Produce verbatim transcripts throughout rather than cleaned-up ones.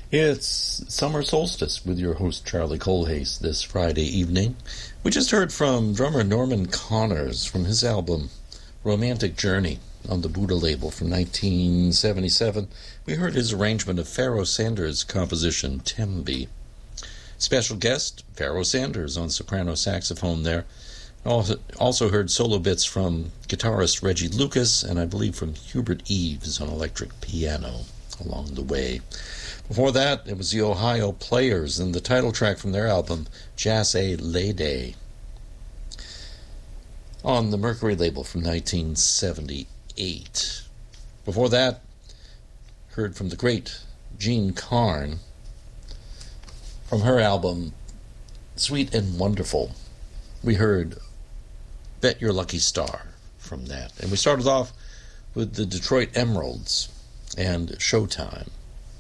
It's Summer Solstice with your host Charlie Colhase this Friday evening. We just heard from drummer Norman Connors from his album Romantic Journey on the Buddha label from nineteen seventy-seven. We heard his arrangement of Pharoah Sanders' composition Tembe. Special guest Pharoah Sanders on soprano saxophone there. Also, also heard solo bits from guitarist Reggie Lucas and I believe from Hubert Eaves on electric piano along the way. Before that, it was the Ohio Players and the title track from their album, Jasse Lede, on the Mercury label from nineteen seventy-eight. Before that, heard from the great Jean Carn from her album, Sweet and Wonderful. We heard Bet Your Lucky Star from that. And we started off with the Detroit Emeralds and Showtime.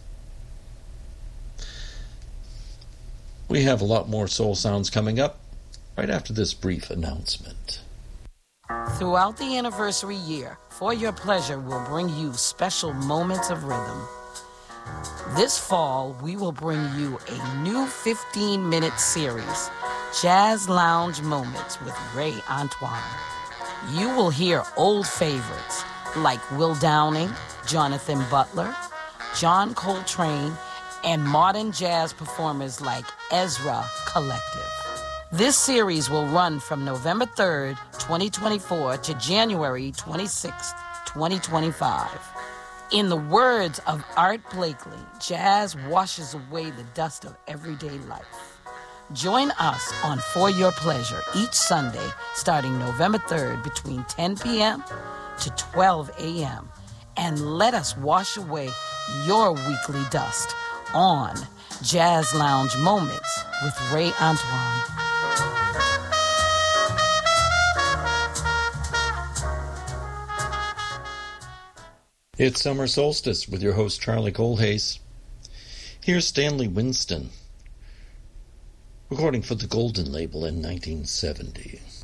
We have a lot more soul sounds coming up right after this brief announcement. Throughout the anniversary year, For Your Pleasure will bring you special moments of rhythm. This fall, we will bring you a new fifteen-minute series, Jazz Lounge Moments with Ray Antoine. You will hear old favorites like Will Downing, Jonathan Butler, John Coltrane, and modern jazz performers like Ezra Collective. This series will run from November third, twenty twenty-four to January twenty-sixth, twenty twenty-five. In the words of Art Blakely, jazz washes away the dust of everyday life. Join us on For Your Pleasure each Sunday starting November third between ten p.m. to twelve a.m. and let us wash away your weekly dust on Jazz Lounge Moments with Ray Antoine. It's Summer Solstice with your host Charlie Colhase. Here's Stanley Winston, recording for the Golden label in nineteen seventy.